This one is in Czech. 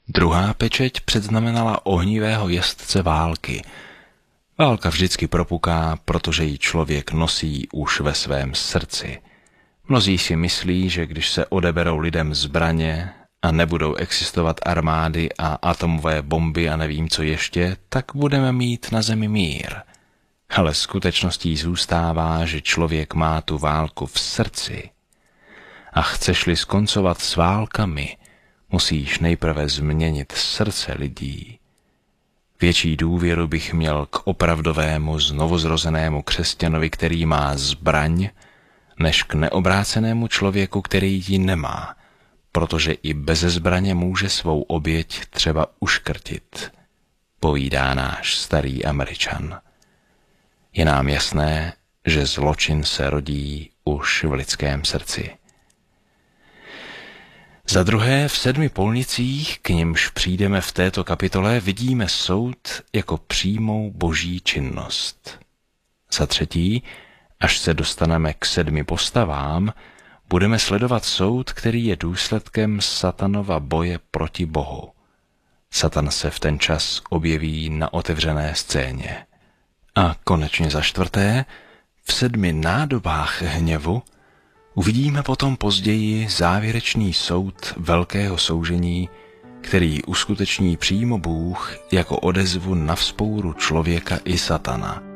Druhá pečeť předznamenala ohnivého jezdce války. Válka vždycky propuká, protože ji člověk nosí už ve svém srdci. Mnozí si myslí, že když se odeberou lidem zbraně a nebudou existovat armády a atomové bomby a nevím co ještě, tak budeme mít na zemi mír. Ale skutečností zůstává, že člověk má tu válku v srdci. A chceš-li skoncovat s válkami, musíš nejprve změnit srdce lidí. Větší důvěru bych měl k opravdovému znovuzrozenému křesťanovi, který má zbraň, než k neobrácenému člověku, který ji nemá, protože i beze zbraně může svou oběť třeba uškrtit, povídá náš starý Američan. Je nám jasné, že zločin se rodí už v lidském srdci. Za druhé, v 7 polnicích, k nimž přijdeme v této kapitole, vidíme soud jako přímou boží činnost. Za třetí, až se dostaneme k 7 postavám, budeme sledovat soud, který je důsledkem Satanova boje proti Bohu. Satan se v ten čas objeví na otevřené scéně. A konečně za čtvrté, v 7 nádobách hněvu uvidíme potom později závěrečný soud velkého soužení, který uskuteční přímo Bůh jako odezvu na vzpouru člověka i Satana.